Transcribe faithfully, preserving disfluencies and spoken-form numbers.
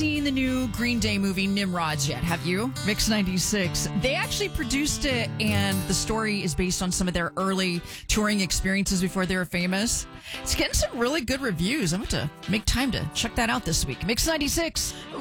seen the new Green Day movie Nimrods yet, have you? Mix ninety-six. They actually produced it, and the story is based on some of their early touring experiences before they were famous. It's getting some really good reviews. I'm going to make time to check that out this week. Mix ninety-six.